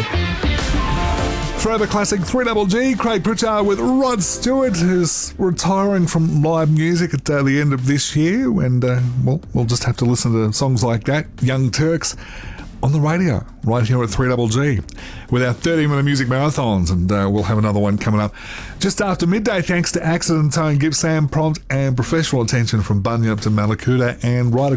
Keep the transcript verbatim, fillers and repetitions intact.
Forever classic three Double G, Craig Pritchard with Rod Stewart, who's retiring from live music at uh, the end of this year, and uh, well, we'll just have to listen to songs like that, Young Turks, on the radio, right here at three Double G, with our thirty minute music marathons, and uh, we'll have another one coming up just after midday, thanks to Accident Tone, Gippsland Prompt, and professional attention from Bunyip to Malakuta and right